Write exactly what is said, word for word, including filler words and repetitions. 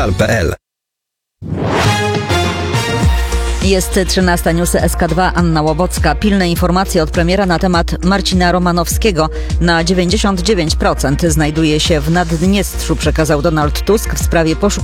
portal kropka p l. Jest trzynasta, newsy S K dwa, Anna Łowocka. Pilne informacje od premiera na temat Marcina Romanowskiego. Na dziewięćdziesiąt dziewięć procent znajduje się w Naddniestrzu, przekazał Donald Tusk w sprawie poszukiwania